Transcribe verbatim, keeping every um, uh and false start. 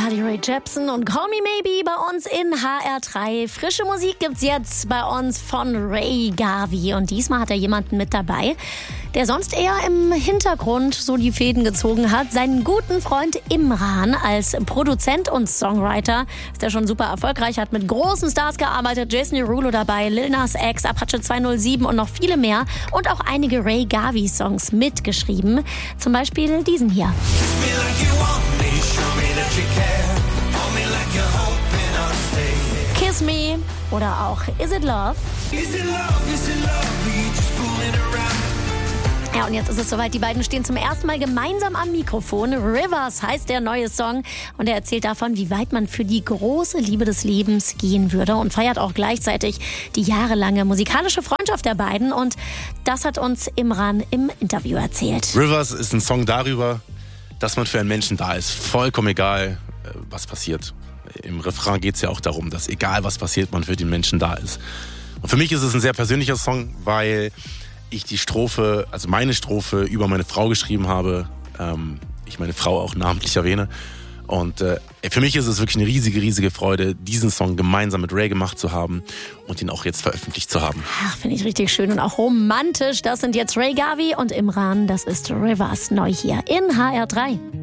Carly Rae Jepsen und Call Me Maybe bei uns in H R drei. Frische Musik gibt's jetzt bei uns von Ray Garvey. Und diesmal hat er jemanden mit dabei, der sonst eher im Hintergrund so die Fäden gezogen hat. Seinen guten Freund Imran als Produzent und Songwriter ist er schon super erfolgreich, hat mit großen Stars gearbeitet. Jason Derulo dabei, Lil Nas X, Apache zwei null sieben und noch viele mehr. Und auch einige Ray Garvey Songs mitgeschrieben. Zum Beispiel diesen hier. Kiss Me oder auch Is It Love? Ja, und jetzt ist es soweit. Die beiden stehen zum ersten Mal gemeinsam am Mikrofon. Rivers heißt der neue Song. Und er erzählt davon, wie weit man für die große Liebe des Lebens gehen würde. Und feiert auch gleichzeitig die jahrelange musikalische Freundschaft der beiden. Und das hat uns Imran im Interview erzählt. Rivers ist ein Song darüber, dass man für einen Menschen da ist. Vollkommen egal, was passiert. Im Refrain geht es ja auch darum, dass egal was passiert, man für den Menschen da ist. Und für mich ist es ein sehr persönlicher Song, weil ich die Strophe, also meine Strophe über meine Frau geschrieben habe. Ähm, ich meine Frau auch namentlich erwähne. Und äh, für mich ist es wirklich eine riesige, riesige Freude, diesen Song gemeinsam mit Ray gemacht zu haben und ihn auch jetzt veröffentlicht zu haben. Ach, finde ich richtig schön und auch romantisch. Das sind jetzt Ray Garvey und Imran. Das ist Rivers neu hier in H R drei.